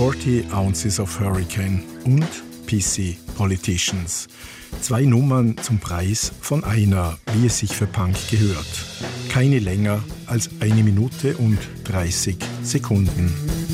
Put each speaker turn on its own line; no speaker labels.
40 Ounces of Hurricane und PC Politicians. 2 Nummern zum Preis von einer, wie es sich für Punk gehört. Keine länger als 1 Minute und 30 Sekunden.